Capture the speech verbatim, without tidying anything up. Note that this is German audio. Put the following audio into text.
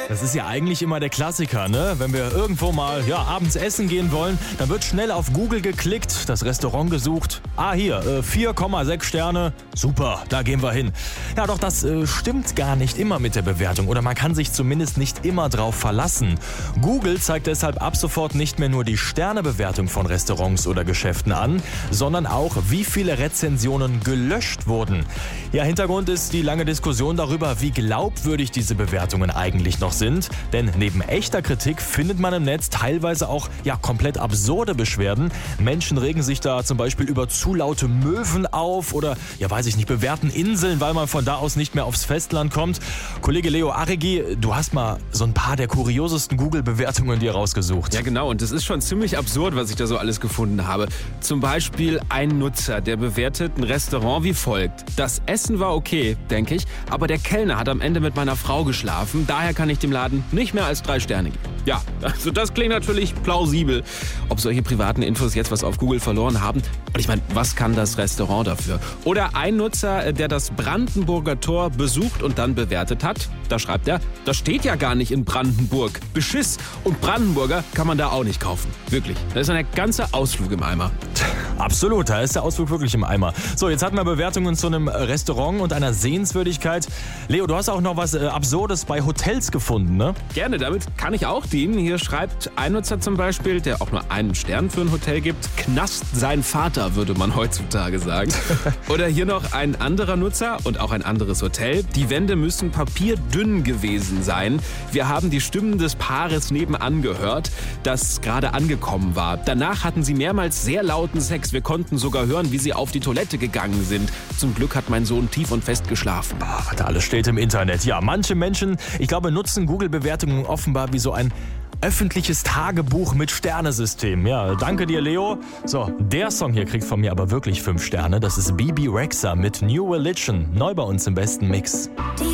Das ist ja eigentlich immer der Klassiker, ne? Wenn wir irgendwo mal ja, abends essen gehen wollen, dann wird schnell auf Google geklickt, das Restaurant gesucht. Ah, hier, äh, vier Komma sechs Sterne. Super, da gehen wir hin. Ja, doch das äh, stimmt gar nicht immer mit der Bewertung oder man kann sich zumindest nicht immer drauf verlassen. Google zeigt deshalb ab sofort nicht mehr nur die Sternebewertung von Restaurants oder Geschäften an, sondern auch, wie viele Rezensionen gelöscht wurden. Ja, Hintergrund ist die lange Diskussion darüber, wie glaubwürdig diese Bewertungen eigentlich noch sind. Denn neben echter Kritik findet man im Netz teilweise auch ja, komplett absurde Beschwerden. Menschen regen sich da zum Beispiel über zu laute Möwen auf oder, ja weiß ich nicht, bewerten Inseln, weil man von da aus nicht mehr aufs Festland kommt. Kollege Leo Arregi, du hast mal so ein paar der kuriosesten Google-Bewertungen dir rausgesucht. Ja genau, und das ist schon ziemlich absurd, was ich da so alles gefunden habe. Zum Beispiel ein Nutzer, der bewertet ein Restaurant wie folgt. Das Essen war okay, denke ich, aber der Kellner hat am Ende mit meiner Frau geschlafen. Daher kann ich dem Laden nicht mehr als drei Sterne geben. Ja, also das klingt natürlich plausibel. Ob solche privaten Infos jetzt was auf Google verloren haben? Und ich meine, was kann das Restaurant dafür? Oder ein Nutzer, der das Brandenburger Tor besucht und dann bewertet hat. Da schreibt er, das steht ja gar nicht in Brandenburg. Beschiss. Und Brandenburger kann man da auch nicht kaufen. Wirklich. Da ist ein ganzer Ausflug im Eimer. Absolut, da ist der Ausflug wirklich im Eimer. So, jetzt hatten wir Bewertungen zu einem Restaurant und einer Sehenswürdigkeit. Leo, du hast auch noch was äh, Absurdes bei Hotels gefunden, ne? Gerne, damit kann ich auch dienen. Hier schreibt ein Nutzer zum Beispiel, der auch nur einen Stern für ein Hotel gibt, knast sein Vater, würde man heutzutage sagen. Oder hier noch ein anderer Nutzer und auch ein anderes Hotel. Die Wände müssen papierdünn gewesen sein. Wir haben die Stimmen des Paares nebenan gehört, das gerade angekommen war. Danach hatten sie mehrmals sehr lauten Sex. Wir konnten sogar hören, wie sie auf die Toilette gegangen sind. Zum Glück hat mein Sohn tief und fest geschlafen. Boah, was da alles steht im Internet. Ja, manche Menschen, ich glaube, nutzen Google-Bewertungen offenbar wie so ein öffentliches Tagebuch mit Sternesystem. Ja, danke dir, Leo. So, der Song hier kriegt von mir aber wirklich fünf Sterne. Das ist Bebe Rexha mit New Religion. Neu bei uns im besten Mix.